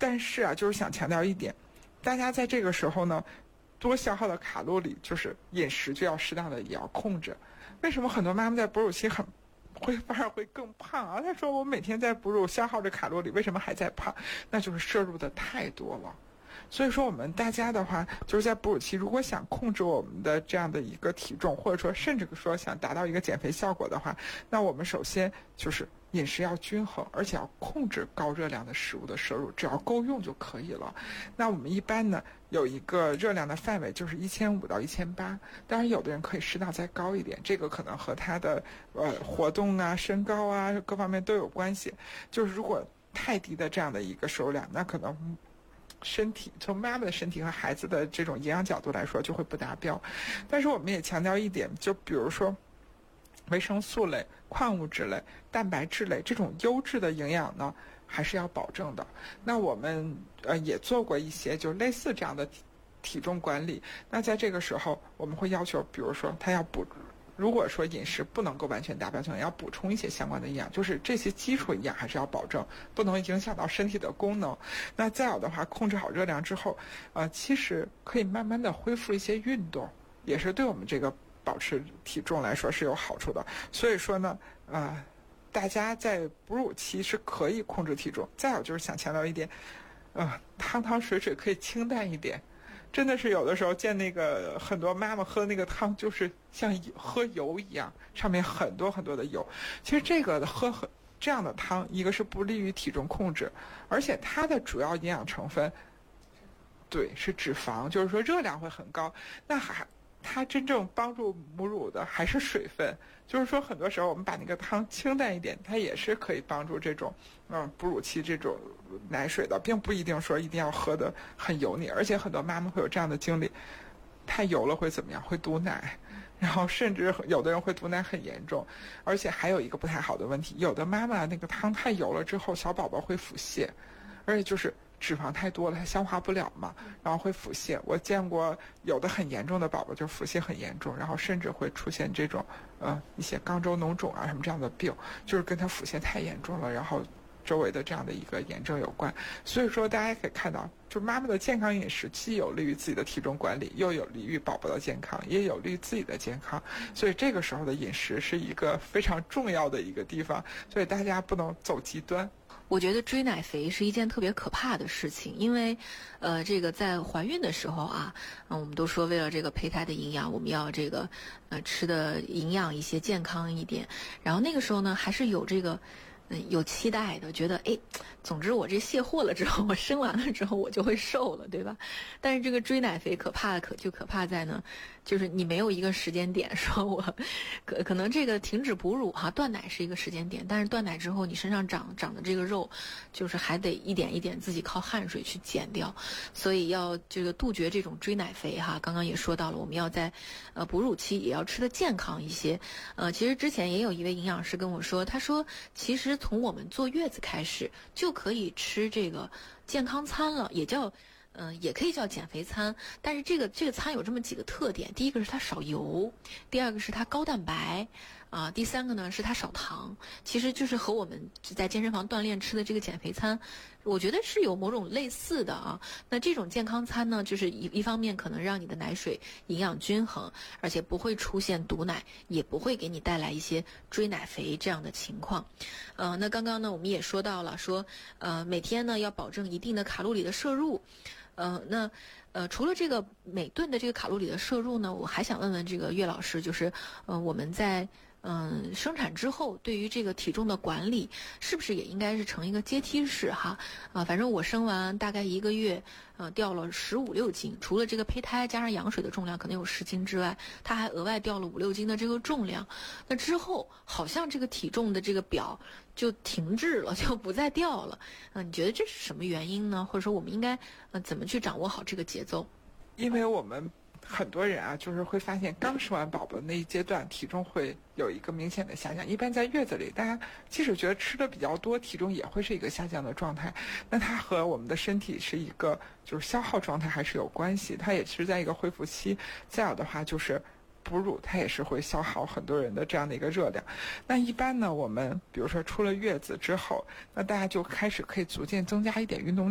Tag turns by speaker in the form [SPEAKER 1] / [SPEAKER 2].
[SPEAKER 1] 但是啊，就是想强调一点，大家在这个时候呢，多消耗的卡路里，就是饮食就要适当的也要控制。为什么很多妈妈在哺乳期反而会更胖啊？她说我每天在哺乳消耗着卡路里，为什么还在胖？那就是摄入的太多了。所以说我们大家的话，就是在哺乳期如果想控制我们的这样的一个体重，或者说甚至说想达到一个减肥效果的话，那我们首先就是饮食要均衡，而且要控制高热量的食物的摄入，只要够用就可以了。那我们一般呢有一个热量的范围，就是1500到1800，当然有的人可以适当再高一点，这个可能和他的活动啊、身高啊各方面都有关系。就是如果太低的这样的一个摄入量，那可能身体从妈妈的身体和孩子的这种营养角度来说就会不达标。但是我们也强调一点，就比如说维生素类、矿物质类、蛋白质类这种优质的营养呢，还是要保证的。那我们也做过一些就类似这样的体重管理。那在这个时候，我们会要求，比如说他要如果说饮食不能够完全达标，要补充一些相关的营养，就是这些基础营养还是要保证，不能影响到身体的功能。那再有的话，控制好热量之后，其实可以慢慢的恢复一些运动，也是对我们这个保持体重来说是有好处的。所以说呢，大家在哺乳期是可以控制体重。再有就是想强调一点，汤汤水水可以清淡一点。真的是有的时候见那个很多妈妈喝那个汤，就是像喝油一样，上面很多很多的油。其实这个喝这样的汤，一个是不利于体重控制，而且它的主要营养成分，对，是脂肪，就是说热量会很高。那它真正帮助母乳的还是水分，就是说很多时候我们把那个汤清淡一点，它也是可以帮助这种哺乳期这种奶水的，并不一定说一定要喝得很油腻。而且很多妈妈会有这样的经历，太油了会怎么样？会堵奶，然后甚至有的人会堵奶很严重。而且还有一个不太好的问题，有的妈妈那个汤太油了之后，小宝宝会腹泻，而且就是脂肪太多了，它消化不了嘛，然后会腹泻。我见过有的很严重的宝宝就腹泻很严重，然后甚至会出现这种一些肛周脓肿啊什么这样的病，就是跟他腹泻太严重了，然后周围的这样的一个炎症有关。所以说大家可以看到，就妈妈的健康饮食既有利于自己的体重管理，又有利于宝宝的健康，也有利于自己的健康。所以这个时候的饮食是一个非常重要的一个地方，所以大家不能走极端。
[SPEAKER 2] 我觉得追奶肥是一件特别可怕的事情，因为这个在怀孕的时候啊，我们都说为了这个胚胎的营养，我们要这个吃的营养一些，健康一点。然后那个时候呢，还是有这个有期待的，觉得总之我这卸货了之后，我生完了之后我就会瘦了，对吧？但是这个追奶肥可怕在呢，就是你没有一个时间点说我可能这个停止哺乳断奶是一个时间点，但是断奶之后你身上长的这个肉，就是还得一点一点自己靠汗水去减掉，所以要这个杜绝这种追奶肥刚刚也说到了，我们要在哺乳期也要吃得健康一些。其实之前也有一位营养师跟我说，他说其实从我们坐月子开始就可以吃这个健康餐了，也可以叫减肥餐，但是这个餐有这么几个特点：第一个是它少油，第二个是它高蛋白，第三个呢是它少糖。其实就是和我们在健身房锻炼吃的这个减肥餐，我觉得是有某种类似的啊。那这种健康餐呢，就是一方面可能让你的奶水营养均衡，而且不会出现堵奶，也不会给你带来一些追奶肥这样的情况。那刚刚呢我们也说到了，说每天呢要保证一定的卡路里的摄入。除了这个每顿的这个卡路里的摄入呢，我还想问问这个岳老师，就是我们在生产之后对于这个体重的管理是不是也应该是成一个阶梯式反正我生完大概1个月掉了15、16斤，除了这个胚胎加上羊水的重量可能有10斤之外，它还额外掉了5、6斤的这个重量。那之后好像这个体重的这个表就停滞了，就不再掉了。你觉得这是什么原因呢？或者说我们应该怎么去掌握好这个节奏？
[SPEAKER 1] 因为我们很多人就是会发现刚生完宝宝那一阶段体重会有一个明显的下降。一般在月子里，大家即使觉得吃的比较多，体重也会是一个下降的状态。那它和我们的身体是一个就是消耗状态还是有关系，它也是在一个恢复期。再有的话就是哺乳，它也是会消耗很多人的这样的一个热量。那一般呢，我们比如说出了月子之后，那大家就开始可以逐渐增加一点运动